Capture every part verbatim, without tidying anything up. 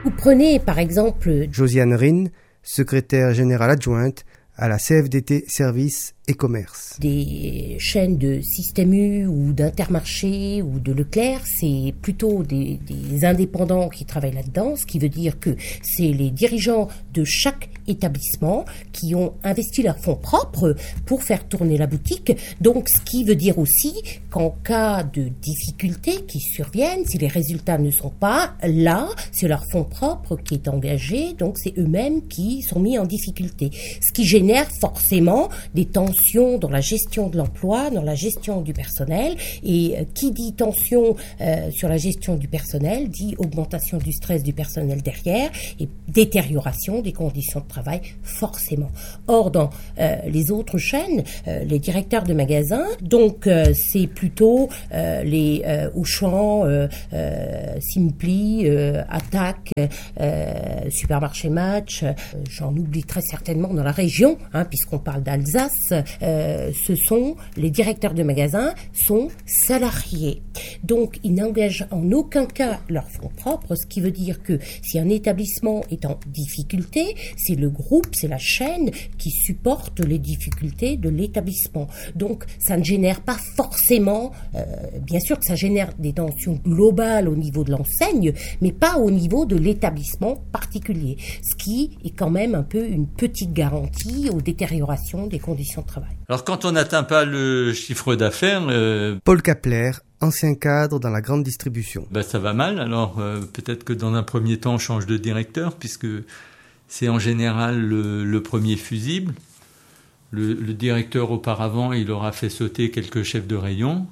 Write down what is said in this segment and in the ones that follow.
Vous prenez par exemple Josiane Rine, secrétaire générale adjointe à la C F D T Services et Commerce. Des chaînes de Système U ou d'Intermarché ou de Leclerc, c'est plutôt des, des indépendants qui travaillent là-dedans, ce qui veut dire que c'est les dirigeants de chaque établissement qui ont investi leurs fonds propres pour faire tourner la boutique. Donc, ce qui veut dire aussi qu'en cas de difficultés qui surviennent, si les résultats ne sont pas là, c'est leur fonds propre qui est engagé, donc c'est eux-mêmes qui sont mis en difficulté. Ce qui génère forcément des tensions dans la gestion de l'emploi, dans la gestion du personnel. Et euh, qui dit tension euh, sur la gestion du personnel dit augmentation du stress du personnel derrière et détérioration des conditions de travail forcément. Or, dans euh, les autres chaînes, euh, les directeurs de magasins, donc euh, c'est plutôt euh, les euh, Auchan, euh, euh, Simply, euh, Attaque, euh, Supermarché Match, euh, j'en oublie très certainement dans la région, hein, puisqu'on parle d'Alsace. Euh, ce sont les directeurs de magasins sont salariés. Donc, ils n'engagent en aucun cas leurs fonds propres, ce qui veut dire que si un établissement est en difficulté, c'est le groupe, c'est la chaîne qui supporte les difficultés de l'établissement. Donc, ça ne génère pas forcément, euh, bien sûr que ça génère des tensions globales au niveau de l'enseigne, mais pas au niveau de l'établissement particulier, ce qui est quand même un peu une petite garantie aux détériorations des conditions de travail. Alors quand on n'atteint pas le chiffre d'affaires... Euh... Paul Kapler, ancien cadre dans la grande distribution. Ben ça va mal, alors euh, peut-être que dans un premier temps on change de directeur, puisque c'est en général le, le premier fusible. Le, le directeur auparavant, il aura fait sauter quelques chefs de rayon.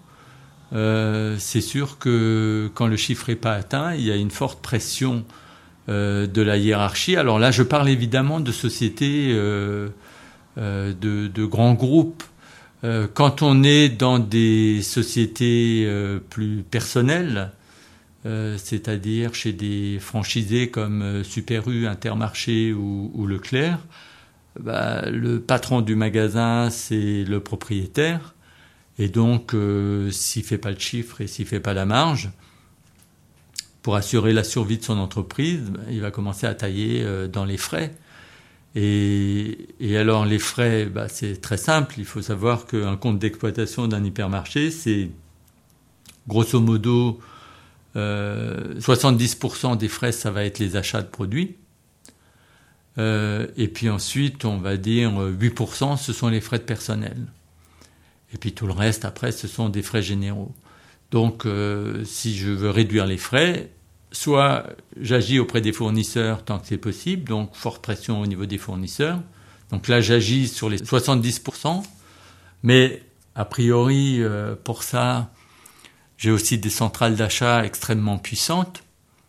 Euh, c'est sûr que quand le chiffre n'est pas atteint, il y a une forte pression euh, de la hiérarchie. Alors là, je parle évidemment de sociétés... Euh, Euh, de, de grands groupes. Euh, quand on est dans des sociétés euh, plus personnelles, euh, c'est-à-dire chez des franchisés comme euh, Super U, Intermarché ou, ou Leclerc, bah, le patron du magasin, c'est le propriétaire. Et donc, euh, s'il ne fait pas le chiffre et s'il ne fait pas la marge, pour assurer la survie de son entreprise, bah, il va commencer à tailler euh, dans les frais. Et, et alors les frais, bah, c'est très simple. Il faut savoir qu'un compte d'exploitation d'un hypermarché, c'est grosso modo euh, soixante-dix pour cent des frais, ça va être les achats de produits. Euh, et puis ensuite, on va dire huit pour cent, ce sont les frais de personnel. Et puis tout le reste, après, ce sont des frais généraux. Donc, euh, si je veux réduire les frais... Soit j'agis auprès des fournisseurs tant que c'est possible, donc forte pression au niveau des fournisseurs. Donc là, j'agis sur les soixante-dix pour cent. Mais a priori, euh, pour ça, j'ai aussi des centrales d'achat extrêmement puissantes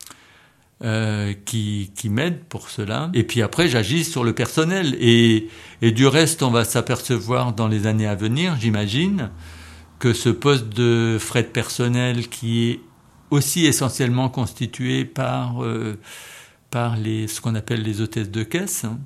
euh, qui, qui m'aident pour cela. Et puis après, j'agis sur le personnel. Et, et du reste, on va s'apercevoir dans les années à venir, j'imagine, que ce poste de frais de personnel qui est aussi essentiellement constitué par, euh, par les, ce qu'on appelle les hôtesses de caisse, hein,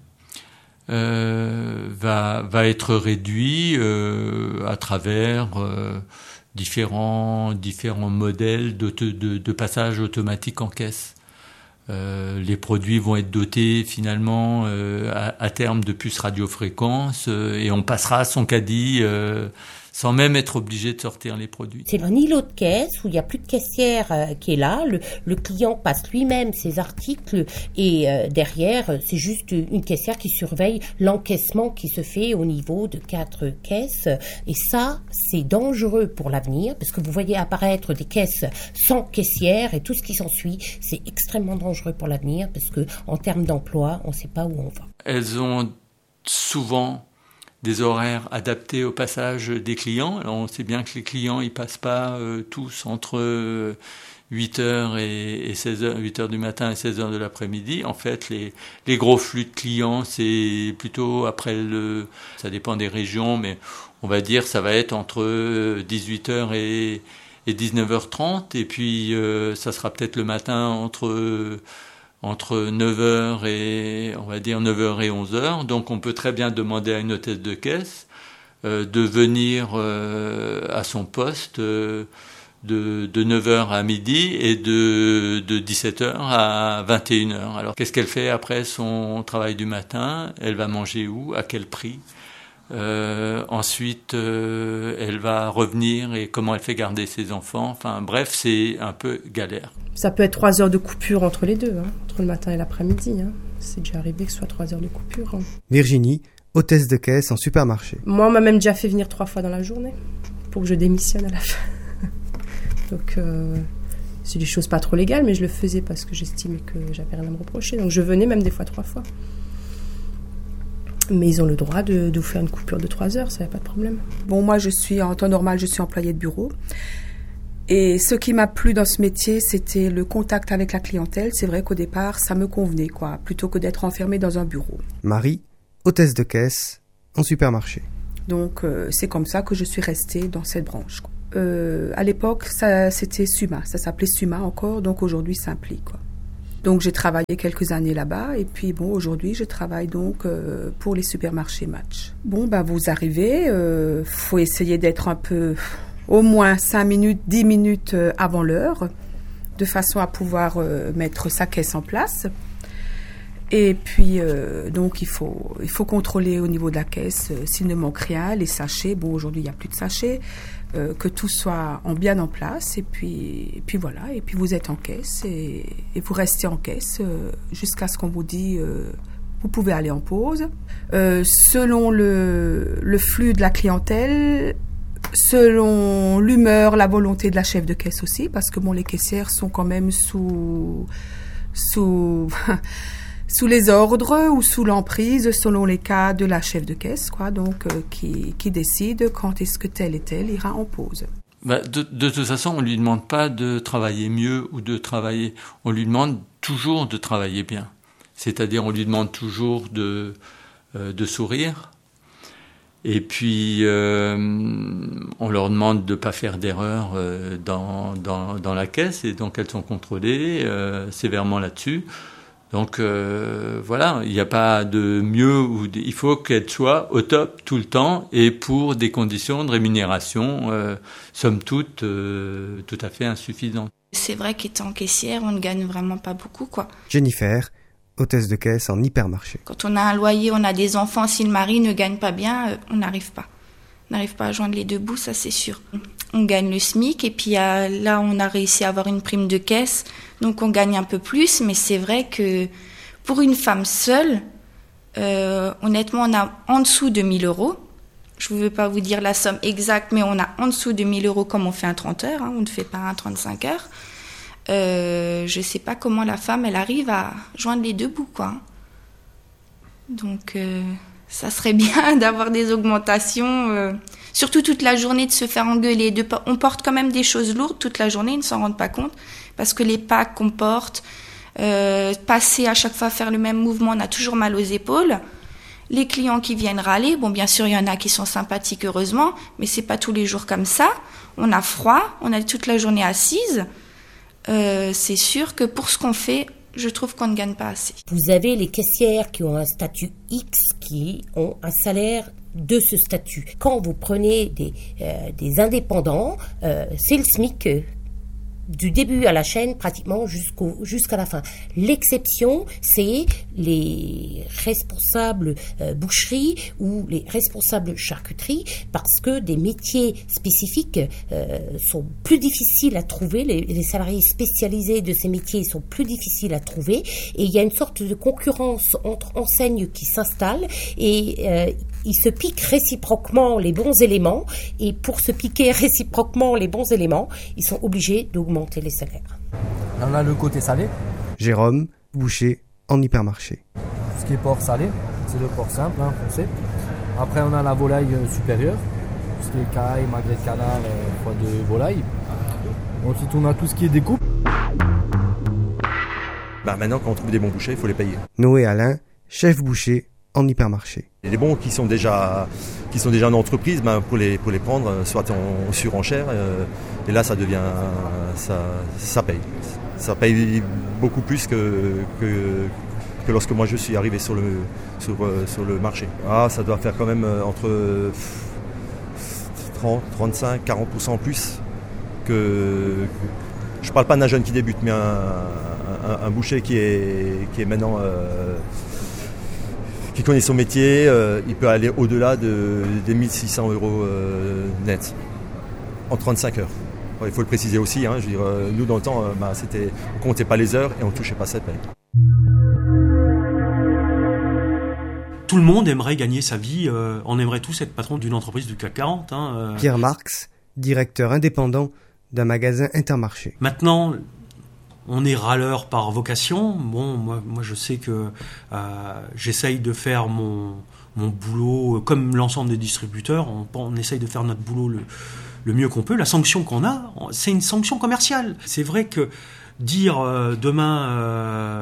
euh, va, va être réduit euh, à travers euh, différents, différents modèles de, de, de passage automatique en caisse. Euh, les produits vont être dotés finalement euh, à, à terme de puces radiofréquences euh, et on passera son caddie euh, sans même être obligé de sortir les produits. C'est un îlot de caisse où il n'y a plus de caissière euh, qui est là. Le, le client passe lui-même ses articles et euh, derrière, c'est juste une caissière qui surveille l'encaissement qui se fait au niveau de quatre caisses. Et ça, c'est dangereux pour l'avenir parce que vous voyez apparaître des caisses sans caissière et tout ce qui s'ensuit, c'est extrêmement dangereux pour l'avenir parce que en termes d'emploi, on ne sait pas où on va. Elles ont souvent des horaires adaptés au passage des clients. Alors on sait bien que les clients ils passent pas euh, tous entre euh, huit heures et, et seize heures, huit heures du matin et seize heures de l'après-midi. En fait, les les gros flux de clients, c'est plutôt après le ça dépend des régions, mais on va dire ça va être entre dix-huit heures et et dix-neuf heures trente et puis euh, ça sera peut-être le matin entre euh, entre neuf heures et, on va dire, neuf heures et onze heures. Donc, on peut très bien demander à une hôtesse de caisse euh, de venir euh, à son poste, euh, de, de neuf heures à midi et de, de dix-sept heures à vingt et une heures. Alors, qu'est-ce qu'elle fait après son travail du matin? Elle va manger où? À quel prix? Euh, ensuite, euh, elle va revenir et comment elle fait garder ses enfants. Enfin, bref, c'est un peu galère. Ça peut être trois heures de coupure entre les deux, hein, entre le matin et l'après-midi. Hein. C'est déjà arrivé que ce soit trois heures de coupure. Hein. Virginie, hôtesse de caisse en supermarché. Moi, on m'a même déjà fait venir trois fois dans la journée pour que je démissionne à la fin. Donc, euh, c'est des choses pas trop légales, mais je le faisais parce que j'estimais que j'avais rien à me reprocher. Donc, je venais même des fois trois fois. Mais ils ont le droit de, de vous faire une coupure de trois heures, ça n'y a pas de problème. Bon, moi, je suis, en temps normal, je suis employée de bureau. Et ce qui m'a plu dans ce métier, c'était le contact avec la clientèle. C'est vrai qu'au départ, ça me convenait, quoi, plutôt que d'être enfermée dans un bureau. Marie, hôtesse de caisse en supermarché. Donc, euh, c'est comme ça que je suis restée dans cette branche. Euh, à l'époque, ça, c'était Suma. Ça s'appelait Suma encore, donc aujourd'hui, Simpli, quoi. Donc, j'ai travaillé quelques années là-bas. Et puis, bon, aujourd'hui, je travaille donc euh, pour les supermarchés Match. Bon, ben, vous arrivez. Il euh, faut essayer d'être un peu... au moins cinq minutes, dix minutes avant l'heure, de façon à pouvoir euh, mettre sa caisse en place. Et puis, euh, donc, il faut, il faut contrôler au niveau de la caisse euh, s'il ne manque rien, les sachets. Bon, aujourd'hui, il n'y a plus de sachets. Euh, que tout soit en, bien en place. Et puis, et puis voilà. Et puis, vous êtes en caisse et, et vous restez en caisse euh, jusqu'à ce qu'on vous dise... Euh, vous pouvez aller en pause. Euh, selon le, le flux de la clientèle... Selon l'humeur, la volonté de la chef de caisse aussi, parce que bon, les caissières sont quand même sous, sous, sous les ordres ou sous l'emprise, selon les cas de la chef de caisse, quoi, donc euh, qui, qui décide quand est-ce que tel et tel ira en pause. Bah, de, de toute façon, on lui demande pas de travailler mieux ou de travailler, on lui demande toujours de travailler bien. C'est-à-dire, on lui demande toujours de, euh, de sourire. Et puis, euh, on leur demande de ne pas faire d'erreur euh, dans, dans, dans la caisse, et donc elles sont contrôlées euh, sévèrement là-dessus. Donc, euh, voilà, il n'y a pas de mieux, ou de, il faut qu'elles soient au top tout le temps, et pour des conditions de rémunération, euh, somme toute, euh, tout à fait insuffisantes. C'est vrai qu'étant caissière, on ne gagne vraiment pas beaucoup, quoi. Jennifer, hôtesse de caisse en hypermarché. Quand on a un loyer, on a des enfants, si le mari ne gagne pas bien, euh, on n'arrive pas. On n'arrive pas à joindre les deux bouts, ça c'est sûr. On gagne le SMIC et puis euh, là on a réussi à avoir une prime de caisse, donc on gagne un peu plus, mais c'est vrai que pour une femme seule, euh, honnêtement on a en dessous de mille euros. Je ne veux pas vous dire la somme exacte, mais on a en dessous de mille euros comme on fait un trente heures, hein, on ne fait pas un trente-cinq heures. Euh, je sais pas comment la femme elle arrive à joindre les deux bouts, quoi. Donc euh, ça serait bien d'avoir des augmentations, euh, surtout toute la journée, de se faire engueuler. De, on porte quand même des choses lourdes toute la journée, ils ne s'en rendent pas compte, parce que les packs qu'on porte, euh, passer à chaque fois faire le même mouvement, on a toujours mal aux épaules. Les clients qui viennent râler, bon bien sûr il y en a qui sont sympathiques heureusement, mais c'est pas tous les jours comme ça. On a froid, on est toute la journée assise. Euh, c'est sûr que pour ce qu'on fait, je trouve qu'on ne gagne pas assez. Vous avez les caissières qui ont un statut X, qui ont un salaire de ce statut. Quand vous prenez des, euh, des indépendants, euh, c'est le SMIC euh, du début à la chaîne, pratiquement jusqu'au, jusqu'à la fin. L'exception, c'est les responsables euh, boucherie ou les responsables charcuterie, parce que des métiers spécifiques euh, sont plus difficiles à trouver. Les, les salariés spécialisés de ces métiers sont plus difficiles à trouver, et il y a une sorte de concurrence entre enseignes qui s'installe, et euh, ils se piquent réciproquement les bons éléments, et pour se piquer réciproquement les bons éléments, ils sont obligés d'augmenter les salaires. On a le côté salé. Jérôme, boucher en hypermarché. Ce qui est porc salé, c'est le porc simple, hein, foncé. Après, on a la volaille supérieure, tout ce qui est caille, magret de canard, euh, foie de volaille. Ensuite, on a tout ce qui est découpe. Bah maintenant, quand on trouve des bons bouchers, il faut les payer. Noé Alain, chef boucher en hypermarché. Et les bons qui sont déjà, qui sont déjà en entreprise, ben pour, les, pour les prendre, soit en surenchère, euh, et là ça devient, ça, ça paye. Ça paye beaucoup plus que, que, que lorsque moi je suis arrivé sur le, sur, sur le marché. Ah, ça doit faire quand même entre trente, trente-cinq, quarante pour cent plus que, je ne parle pas d'un jeune qui débute, mais un, un, un boucher qui est, qui est maintenant, euh, qui connaît son métier, euh, il peut aller au-delà de, des mille six cents euros euh, net en trente-cinq heures. Il faut le préciser aussi, hein, je veux dire, euh, nous dans le temps, euh, bah, c'était, on ne comptait pas les heures et on ne touchait pas sa paye. Tout le monde aimerait gagner sa vie, euh, on aimerait tous être patron d'une entreprise du C A C quarante. Hein, euh. Pierre Marx, directeur indépendant d'un magasin Intermarché. Maintenant, on est râleur par vocation. Bon, moi, moi je sais que euh, j'essaye de faire mon, mon boulot, comme l'ensemble des distributeurs, on, on essaye de faire notre boulot le, le mieux qu'on peut. La sanction qu'on a, c'est une sanction commerciale. C'est vrai que dire euh, demain, euh,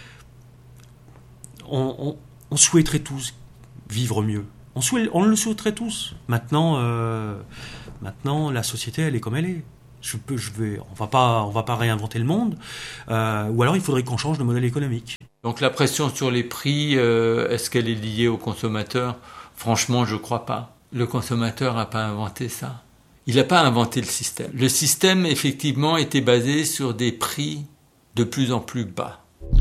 on, on, on souhaiterait tous vivre mieux. On, souhait, on le souhaiterait tous. Maintenant, euh, maintenant, la société, elle est comme elle est. Je peux, je vais, on va pas, on va pas réinventer le monde. Euh, ou alors, il faudrait qu'on change de modèle économique. Donc la pression sur les prix, euh, est-ce qu'elle est liée au consommateur ? Franchement, je crois pas. Le consommateur n'a pas inventé ça. Il n'a pas inventé le système. Le système, effectivement, était basé sur des prix de plus en plus bas.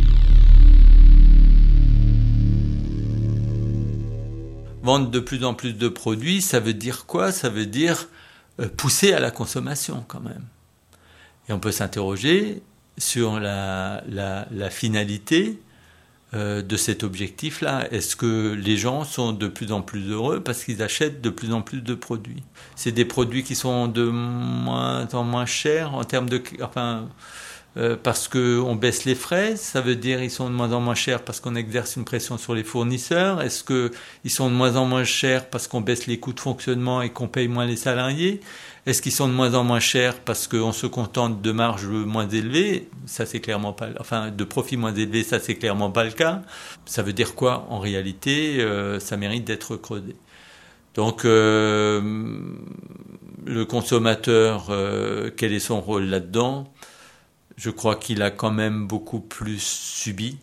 Vendre de plus en plus de produits, ça veut dire quoi ? Ça veut dire euh, pousser à la consommation quand même. Et on peut s'interroger sur la, la, la finalité euh, de cet objectif-là. Est-ce que les gens sont de plus en plus heureux parce qu'ils achètent de plus en plus de produits ? C'est des produits qui sont de moins en moins chers en termes de... Enfin, Euh, parce qu'on baisse les frais, ça veut dire qu'ils sont de moins en moins chers parce qu'on exerce une pression sur les fournisseurs. Est-ce qu'ils sont de moins en moins chers parce qu'on baisse les coûts de fonctionnement et qu'on paye moins les salariés ? Est-ce qu'ils sont de moins en moins chers parce qu'on se contente de marges moins élevées ? Ça, c'est clairement pas, enfin, de profits moins élevés, ça, c'est clairement pas le cas. Ça veut dire quoi ? En réalité, euh, ça mérite d'être creusé. Donc, euh, le consommateur, euh, quel est son rôle là-dedans ? Je crois qu'il a quand même beaucoup plus subi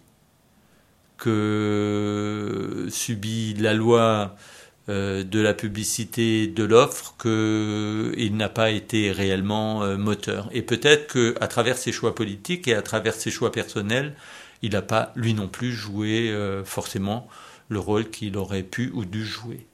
que subi la loi euh, de la publicité de l'offre, qu'il n'a pas été réellement euh, moteur. Et peut-être qu'à travers ses choix politiques et à travers ses choix personnels, il n'a pas, lui non plus, joué euh, forcément le rôle qu'il aurait pu ou dû jouer.